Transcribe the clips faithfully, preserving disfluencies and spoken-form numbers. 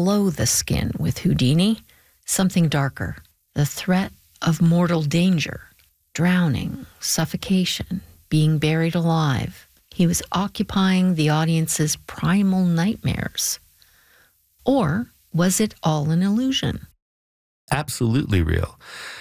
below the skin with Houdini, something darker, the threat of mortal danger, drowning, suffocation, being buried alive. He was occupying the audience's primal nightmares. Or was it all an illusion? Absolutely real.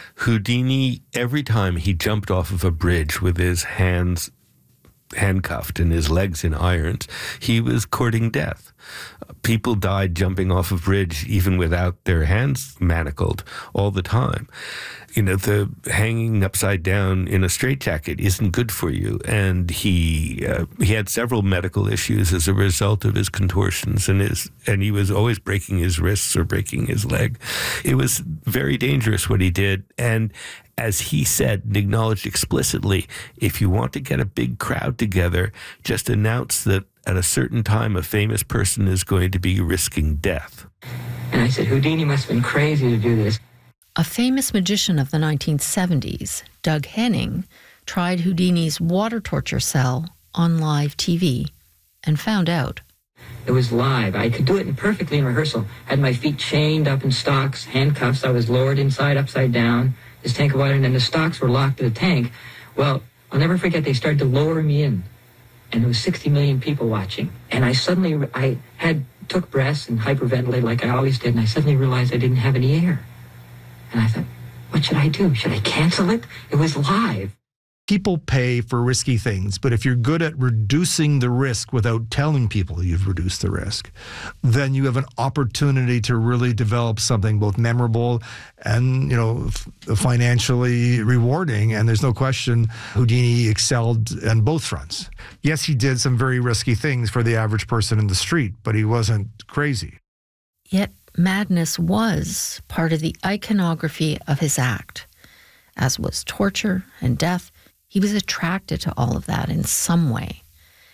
Houdini, every time he jumped off of a bridge with his hands handcuffed and his legs in irons, he was courting death. People died jumping off a bridge even without their hands manacled all the time. You know, the hanging upside down in a straitjacket isn't good for you. And he uh, he had several medical issues as a result of his contortions, and his and he was always breaking his wrists or breaking his leg. It was very dangerous what he did. And as he said and acknowledged explicitly, if you want to get a big crowd together, just announce that at a certain time a famous person is going to be risking death. And I said, Houdini must have been crazy to do this. A famous magician of the nineteen seventies, Doug Henning, tried Houdini's water torture cell on live T V and found out. It was live. I could do it perfectly in rehearsal. Had my feet chained up in stocks, handcuffs. I was lowered inside, upside down, this tank of water, and then the stocks were locked to the tank. Well, I'll never forget, they started to lower me in, and there was sixty million people watching. And I suddenly, I had took breaths and hyperventilated like I always did, and I suddenly realized I didn't have any air. And I thought, what should I do? Should I cancel it? It was live. People pay for risky things, but if you're good at reducing the risk without telling people you've reduced the risk, then you have an opportunity to really develop something both memorable and, you know, f- financially rewarding. And there's no question Houdini excelled on both fronts. Yes, he did some very risky things for the average person in the street, but he wasn't crazy. Yet madness was part of the iconography of his act, as was torture and death. He was attracted to all of that in some way.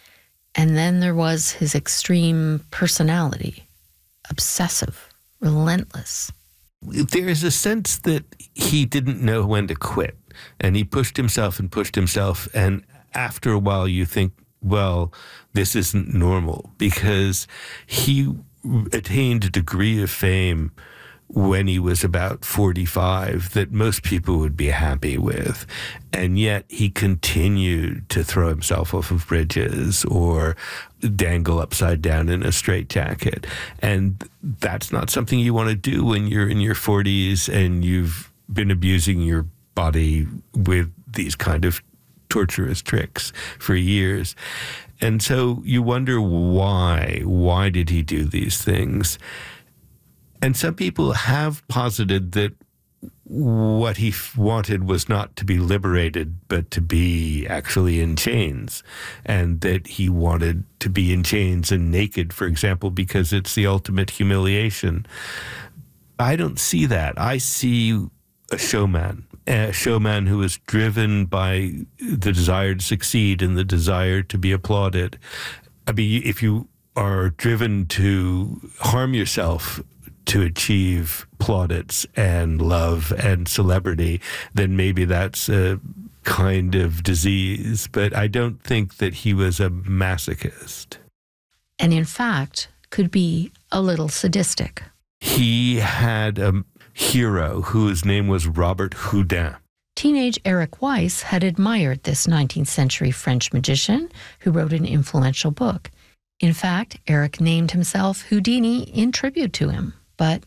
And then there was his extreme personality, obsessive, relentless. There is a sense that he didn't know when to quit, and he pushed himself and pushed himself, and after a while you think, well, this isn't normal, because he attained a degree of fame when he was about forty-five that most people would be happy with. And yet he continued to throw himself off of bridges or dangle upside down in a straitjacket. And that's not something you want to do when you're in your forties and you've been abusing your body with these kind of torturous tricks for years. And so you wonder why. Why did he do these things? And some people have posited that what he wanted was not to be liberated, but to be actually in chains, and that he wanted to be in chains and naked, for example, because it's the ultimate humiliation. I don't see that. I see a showman, a showman who is driven by the desire to succeed and the desire to be applauded. I mean, if you are driven to harm yourself to achieve plaudits and love and celebrity, then maybe that's a kind of disease. But I don't think that he was a masochist. And in fact, could be a little sadistic. He had a hero whose name was Robert Houdin. Teenage Eric Weiss had admired this nineteenth century French magician who wrote an influential book. In fact, Eric named himself Houdini in tribute to him. But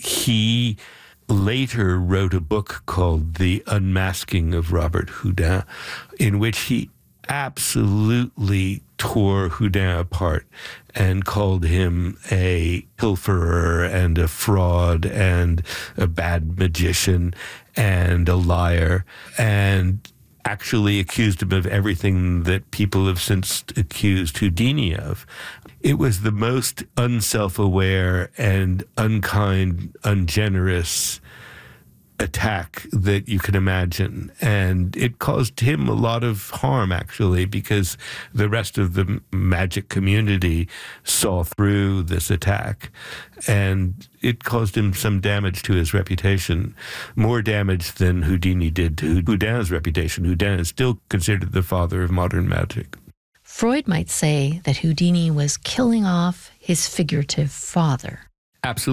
he later wrote a book called The Unmasking of Robert Houdin, in which he absolutely tore Houdin apart and called him a pilferer and a fraud and a bad magician and a liar, and actually accused him of everything that people have since accused Houdini of. It was the most unself-aware and unkind, ungenerous attack that you can imagine. And it caused him a lot of harm, actually, because the rest of the magic community saw through this attack. And it caused him some damage to his reputation, more damage than Houdini did to Houdin's reputation. Houdin is still considered the father of modern magic. Freud might say that Houdini was killing off his figurative father. Absolutely.